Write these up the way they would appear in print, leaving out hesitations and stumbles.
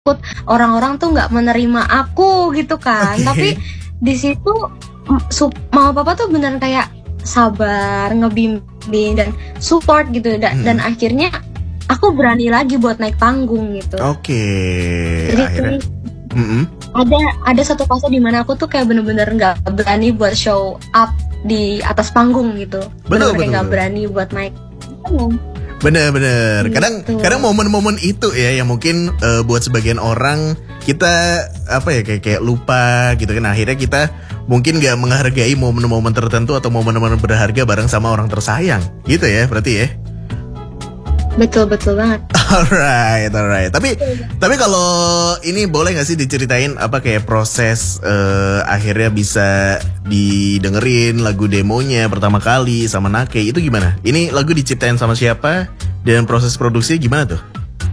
orang-orang tuh nggak menerima aku gitu kan. Tapi di situ mama papa tuh beneran kayak sabar, ngebimbing dan support gitu. Dan akhirnya aku berani lagi buat naik panggung gitu. Jadi akhirnya ada satu fase di mana aku tuh kayak bener-bener nggak berani buat show up di atas panggung gitu. Bener-bener nggak berani buat naik panggung. Bener. Kadang momen-momen itu ya yang mungkin buat sebagian orang kita kayak lupa gitu kan. Akhirnya kita mungkin gak menghargai momen-momen tertentu atau momen-momen berharga bareng sama orang tersayang. Gitu ya berarti ya. Betul banget. Alright. Tapi kalau ini boleh gak sih diceritain kayak proses akhirnya bisa didengerin lagu demonya pertama kali sama Nake itu gimana? Ini lagu diciptain sama siapa dan proses produksi gimana tuh?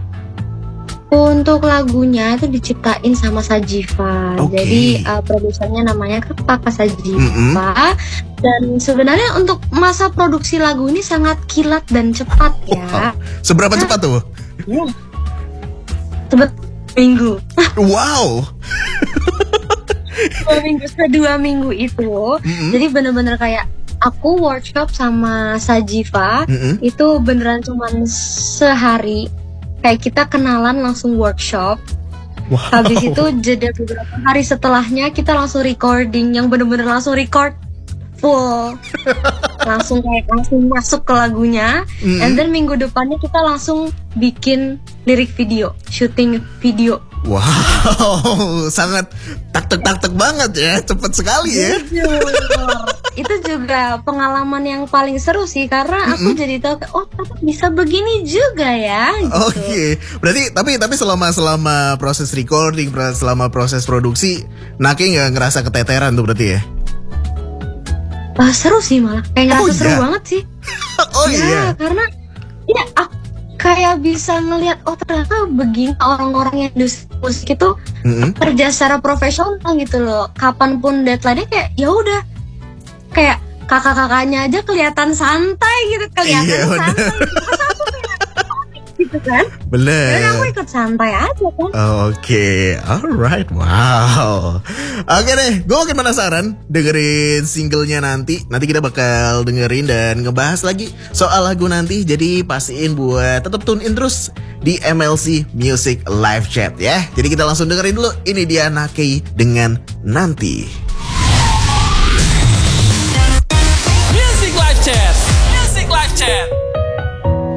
Untuk lagunya itu diciptain sama Sajiva. Jadi produsernya namanya Kakak Sajiva. Dan sebenarnya untuk masa produksi lagu ini sangat kilat dan cepat ya. Seberapa cepat tuh? Minggu. Wow. 2 minggu itu. Jadi bener-bener kayak aku workshop sama Sajiva itu beneran cuman sehari. Kayak kita kenalan langsung workshop. Wow. Habis itu jeda beberapa hari setelahnya kita langsung recording yang bener-bener langsung record full. langsung masuk ke lagunya. And then minggu depannya kita langsung bikin lirik video, syuting video. Wow, sangat tak-tak banget ya, cepet sekali ya. Itu juga pengalaman yang paling seru sih karena aku jadi tahu bisa begini juga ya. Gitu. Berarti tapi selama proses recording, selama proses produksi, Nake nggak ngerasa keteteran tuh berarti ya? Seru sih malah, kayak ngerasa seru banget sih. Karena ya aku kayak bisa ngelihat ternyata begini orang-orang yang industri musik itu kerja secara profesional gitu loh. Kapanpun deadline-nya kayak ya udah kayak kakak-kakaknya aja kelihatan santai gitu, santai gitu kan. Bener. Dan aku ikut santai aja kan. Alright, wow. Oke deh, gue makin penasaran dengerin singlenya nanti. Nanti kita bakal dengerin dan ngebahas lagi soal lagu nanti. Jadi pastiin buat tetap tune in terus di MLC Music Live Chat ya. Jadi kita langsung dengerin dulu. Ini dia Nake dengan Nanti. Music Live Chat.